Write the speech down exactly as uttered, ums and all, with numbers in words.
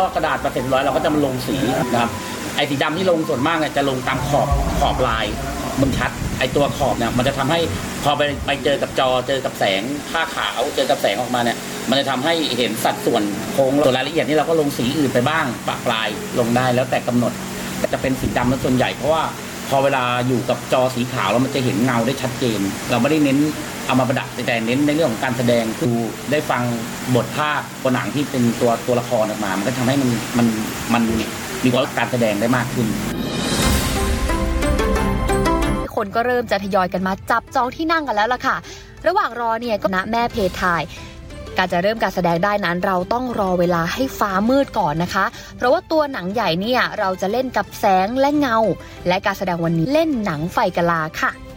กระดาษมาเสร็จร้อยเราก็จะมาลงสีนะครับไอ้สีดำที่ลงส่วนมากเนี่ยจะลงตามขอบขอบลายบนชัดไอ้ตัวขอบเนี่ยมันจะทำให้พอไปไปเจอกับจอเจอกับแสงผ้าขาวเจอกับแสงออกมาเนี่ยมันจะทำให้เห็นสัดส่วนโค้งส่วนรายละเอียดนี่เราก็ลงสีอื่นไปบ้างปะปลายลงได้แล้วแต่กำหนดจะเป็นสีดำแล้วส่วนใหญ่เพราะว่าพอเวลาอยู่กับจอสีขาวแล้วมันจะเห็นเงาได้ชัดเจนเราไม่ได้เน้นเอามาประดับแต่เน้นในเรื่องของการแสดงคือได้ฟังบทภาคตัวหนังที่เป็นตัวตัวละครออกมามันก็ทำให้มันมันมันมีความการแสดงได้มากขึ้นคนก็เริ่มจะทยอยกันมาจับจองที่นั่งกันแล้วล่ะค่ะระหว่างรอเนี่ยก็ณแม่เพทายการจะเริ่มการแสดงได้นั้นเราต้องรอเวลาให้ฟ้ามืดก่อนนะคะเพราะว่าตัวหนังใหญ่เนี่ยเราจะเล่นกับแสงและเงาและการแสดงวันนี้เล่นหนังไฟกะลาค่ะ